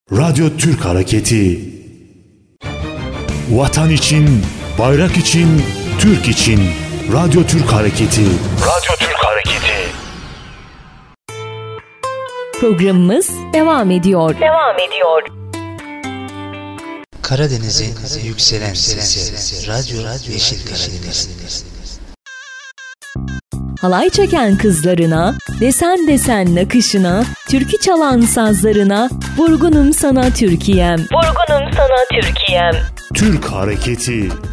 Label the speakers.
Speaker 1: Radyo Türk Hareketi. Vatan için, bayrak için, Türk için. Radyo Türk Hareketi. Radyo Türk Hareketi.
Speaker 2: Programımız devam ediyor.
Speaker 3: Karadeniz'in yükselen sesi. Radyo Yeşil Karadeniz.
Speaker 2: Halay çeken kızlarına, desen desen nakışına, türkü çalan sazlarına, vurgunum sana Türkiye'm.
Speaker 1: Türk Hareketi.